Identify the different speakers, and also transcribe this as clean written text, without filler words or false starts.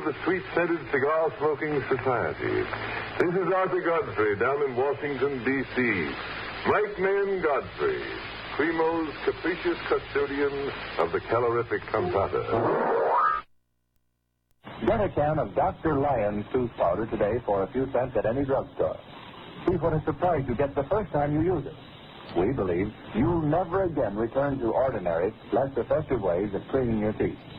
Speaker 1: the Sweet-Scented Cigar Smoking Society. This is Arthur Godfrey down in Washington, D.C. Mike Mayen Godfrey, Primo's capricious custodian of the calorific cantata.
Speaker 2: Get a can of Dr. Lyon's tooth powder today for a few cents at any drugstore. See what a surprise you get the first time you use it. We believe you'll never again return to ordinary, less effective ways of cleaning your teeth.